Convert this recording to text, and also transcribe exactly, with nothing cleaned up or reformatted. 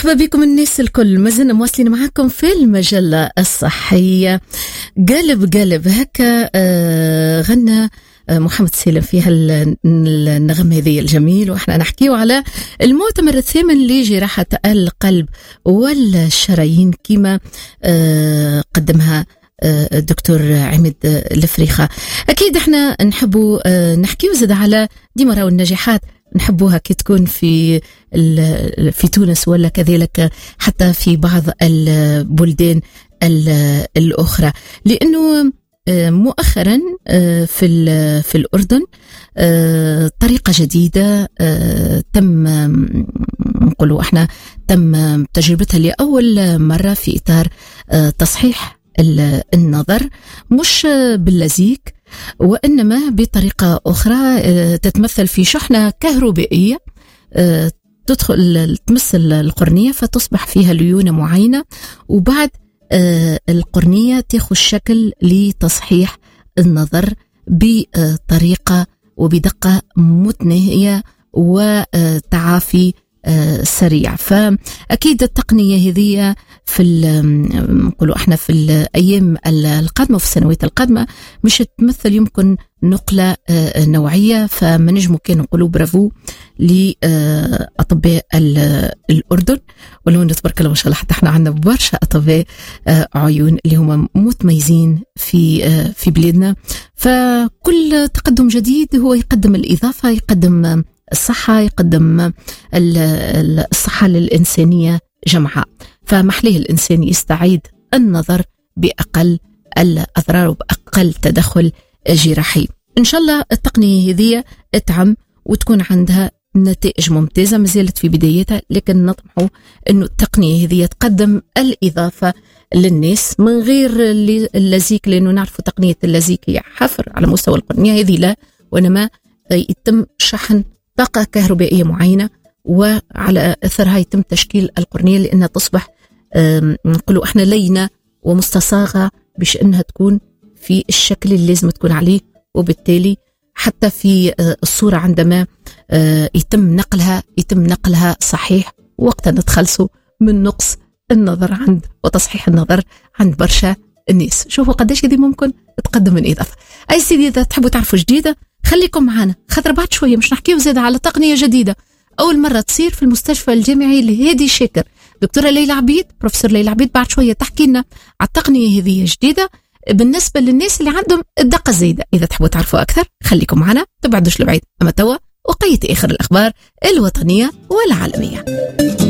مرحبا بكم الناس الكل، ما زلنا مواصلين معاكم في المجلة الصحية. قلب قلب هكا آه غنى آه محمد سالم فيها النغم هذه الجميل، واحنا نحكيو على المؤتمر الثامن لجراحة القلب والشرايين كما آه قدمها الدكتور عماد الفريخة. أكيد احنا نحبوا نحكيو زاد على ديما راهو النجاحات نحبوها كي تكون في في تونس ولا كذلك حتى في بعض البلدان الأخرى، لأنه مؤخرا في في الأردن طريقة جديدة تم نقولوا احنا تم تجربتها لأول مرة في إطار تصحيح النظر، مش باللزيك وإنما بطريقة أخرى تتمثل في شحنة كهربائية تدخل تمس القرنية فتصبح فيها ليونة معينة، وبعد القرنية تأخذ شكل لتصحيح النظر بطريقة وبدقة متناهية وتعافي سريع. فأكيد التقنية هذه في نقولوا احنا في الأيام القادمة وفي السنوات القادمة مش تمثل يمكن نقلة نوعية، فما نجمو كان نقولوا برافو لأطباء الأردن، ولو تبارك الله ما شاء الله حتى احنا عندنا برشا أطباء عيون اللي هم متميزين في في بلادنا. فكل تقدم جديد هو يقدم الإضافة، يقدم الصحة، يقدم الصحة للإنسانية جمعاء، فمحليه الإنسان يستعيد النظر بأقل الأضرار وبأقل تدخل جراحي. إن شاء الله التقنية هذه اتعم وتكون عندها نتائج ممتازة، ما زالت في بدايتها، لكن نطمحوا إنه التقنية هذه تقدم الإضافة للناس من غير اللزيك، لأنه نعرفوا تقنية اللزيك هي حفر على مستوى القرنية، هذه لا، وإنما يتم شحن طاقة كهربائية معينة وعلى أثرها يتم تشكيل القرنية لأنها تصبح نقولوا احنا لينة ومستصاغة باش انها تكون في الشكل اللي لازم تكون عليه، وبالتالي حتى في الصورة عندما يتم نقلها يتم نقلها صحيح، وقتها نتخلصوا من نقص النظر عند وتصحيح النظر عند برشا الناس. شوفوا قداش هذه ممكن تقدم من إضافة. أي سيدي إذا تحبوا تعرفوا جديدة خليكم معنا، خاطر بعد شوية مش نحكيو زيادة على تقنية جديدة أول مرة تصير في المستشفى الجامعي لهادي شاكر. دكتورة ليلى عبيد بروفيسور ليلى عبيد بعد شوية تحكي لنا على التقنية هذه جديدة بالنسبة للناس اللي عندهم الدقة الزايدة. إذا تحبوا تعرفوا أكثر خليكم معنا، تبعدوش لبعيد. أما توا وقيت آخر الأخبار الوطنية والعالمية.